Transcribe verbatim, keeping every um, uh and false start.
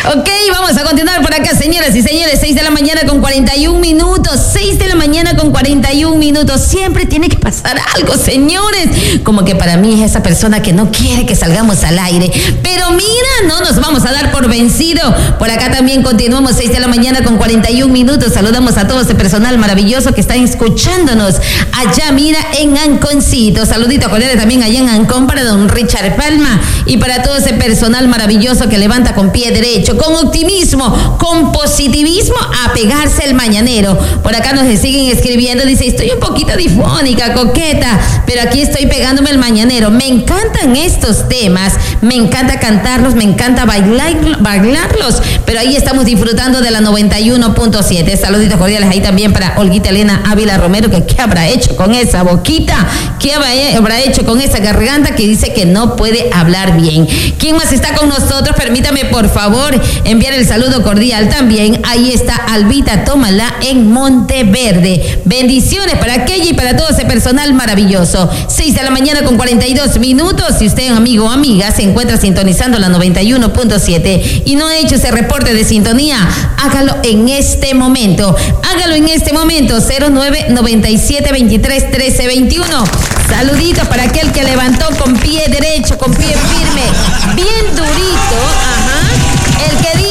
Ok, vamos a continuar por acá, señoras y señores. seis de la mañana con cuarenta y un minutos. seis de la mañana con cuarenta y un minutos. Siempre tiene que pasar algo, señores. Como que para mí es esa persona que no quiere que salgamos al aire. Pero mira, no nos vamos a dar por vencido. Por acá también continuamos, seis de la mañana con cuarenta y un minutos. Saludamos a todo ese personal maravilloso que está escuchándonos allá, mira, en Anconcito. Saludito cordiales también allá en Ancón para don Richard Palma y para todo ese personal maravilloso que levanta con pie derecho, con optimismo, con positivismo a pegarse el mañanero. Por acá nos siguen escribiendo, dice, estoy un poquito difónica, coqueta, pero aquí estoy pegándome el mañanero. Me encantan estos temas, me encanta cantarlos, me encanta bailar, bailarlos, pero ahí estamos disfrutando de la noventa y uno punto siete. Saluditos cordiales ahí también para Olguita Elena Ávila Romero, que qué habrá hecho con esa boquita, qué habrá hecho con esa garganta que dice que no puede hablar bien. ¿Quién más está con nosotros? Permítame por favor enviar el saludo cordial también. Ahí está Albita Tómala en Monteverde. Bendiciones para aquella y para todo ese personal maravilloso. seis de la mañana con cuarenta y dos minutos. Si usted, amigo o amiga, se encuentra sintonizando la noventa y uno punto siete y no ha hecho ese reporte de sintonía, hágalo en este momento. Hágalo en este momento. cero nueve noventa y siete veintitrés trece veintiuno. Saluditos para aquel que levantó con pie derecho, con pie firme, bien durito. Ajá. El que